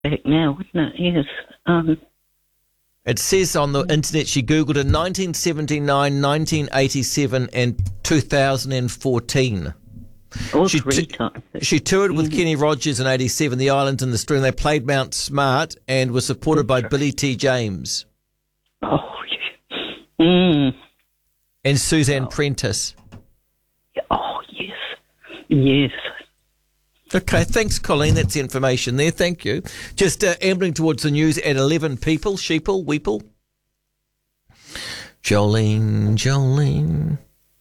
back now, wouldn't it? Yes. It says on the internet she Googled in 1979, 1987 and 2014. All three times. She toured with Kenny Rogers in 87, the Islands and the String. They played Mount Smart and were supported by Billy T. James. Oh, yeah. And Suzanne Prentice. Oh, yes. Yes. Okay, thanks, Colleen. That's the information there. Thank you. Just ambling towards the news at 11 people. Sheeple, Weeple. Jolene.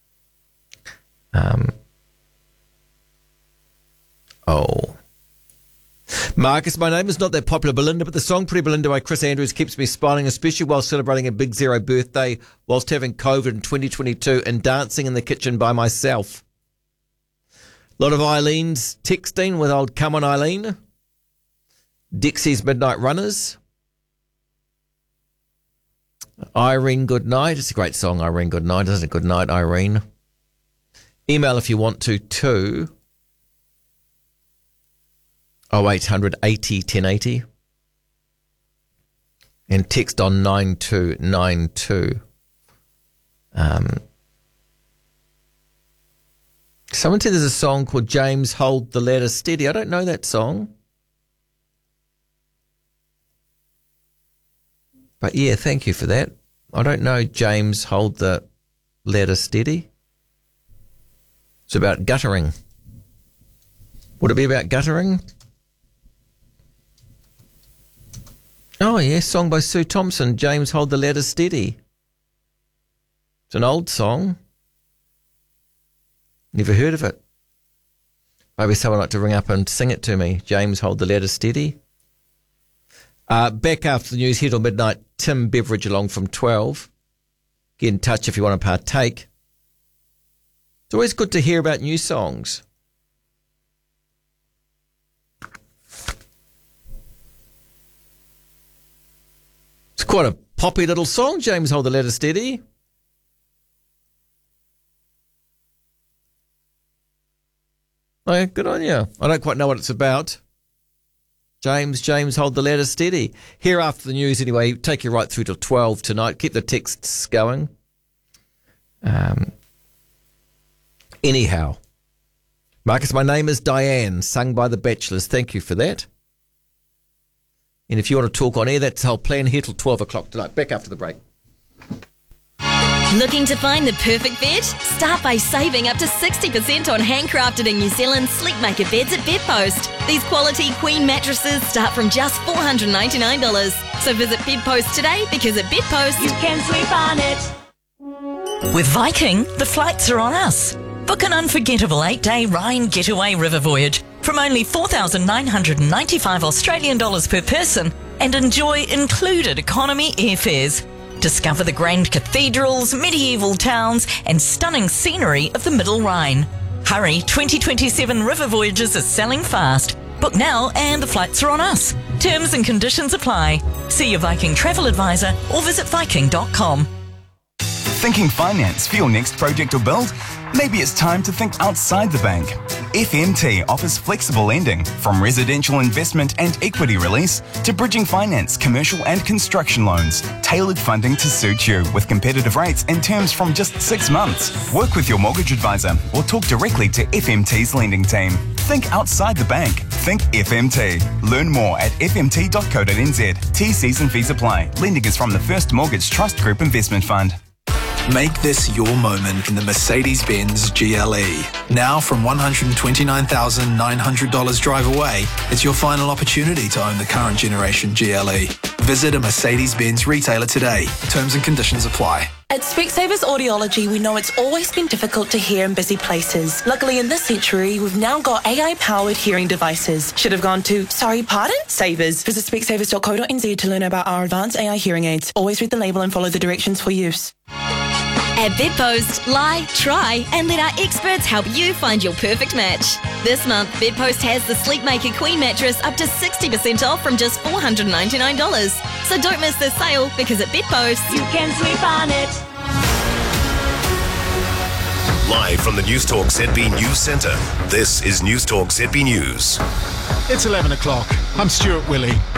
Marcus, my name is not that popular, Belinda, but the song Pretty Belinda by Chris Andrews keeps me smiling, especially while celebrating a Big Zero birthday whilst having COVID in 2022 and dancing in the kitchen by myself. A lot of Eileen's texting with old Come On Eileen. Dixie's Midnight Runners. Irene Goodnight. It's a great song, Irene Goodnight, isn't it? Good night, Irene. Email if you want to 0800 80 1080 and text on 9292. Someone said there's a song called James Hold the Ladder Steady. I don't know that song. But yeah, thank you for that. I don't know James Hold the Ladder Steady. It's about guttering. Would it be about guttering? Oh, yes, song by Sue Thompson, James Hold the Ladder Steady. It's an old song. Never heard of it. Maybe someone would like to ring up and sing it to me. James Hold the Ladder Steady. Back after the news, here till midnight, Tim Beveridge along from 12. Get in touch if you want to partake. It's always good to hear about new songs. It's quite a poppy little song, James Hold the Ladder Steady. Oh, yeah, good on you. I don't quite know what it's about. James, Hold the Ladder Steady. Here after the news anyway, take you right through till 12 tonight. Keep the texts going. Anyhow. Marcus, my name is Diane, sung by the Bachelors. Thank you for that. And if you want to talk on air, that's the whole plan here till 12 o'clock tonight. Back after the break. Looking to find the perfect bed? Start by saving up to 60% on handcrafted in New Zealand Sleepmaker beds at Bedpost. These quality queen mattresses start from just $499. So visit Bedpost today because at Bedpost, you can sleep on it. With Viking, the flights are on us. Book an unforgettable 8-day Rhine getaway river voyage from only 4,995 Australian dollars per person and enjoy included economy airfares. Discover the grand cathedrals, medieval towns and stunning scenery of the Middle Rhine. Hurry, 2027 river voyages are selling fast. Book now and the flights are on us. Terms and conditions apply. See your Viking travel advisor or visit viking.com. Thinking finance for your next project or build? Maybe it's time to think outside the bank. FMT offers flexible lending, from residential investment and equity release to bridging finance, commercial and construction loans. Tailored funding to suit you with competitive rates and terms from just 6 months. Work with your mortgage advisor or talk directly to FMT's lending team. Think outside the bank. Think FMT. Learn more at fmt.co.nz. T's and fees apply. Lending is from the First Mortgage Trust Group Investment Fund. Make this your moment in the Mercedes-Benz GLE. Now from $129,900 drive away, it's your final opportunity to own the current generation GLE. Visit a Mercedes-Benz retailer today. Terms and conditions apply. At Specsavers Audiology, we know it's always been difficult to hear in busy places. Luckily, in this century, we've now got AI-powered hearing devices. Should have gone to, sorry, pardon? Savers. Visit specsavers.co.nz to learn about our advanced AI hearing aids. Always read the label and follow the directions for use. At Bedpost, lie, try, and let our experts help you find your perfect match. This month, Bedpost has the Sleepmaker Queen mattress up to 60% off from just $499. So don't miss this sale because at Bedpost, you can sleep on it. Live from the Newstalk ZB News Centre, this is Newstalk ZB News. It's 11 o'clock. I'm Stuart Willey.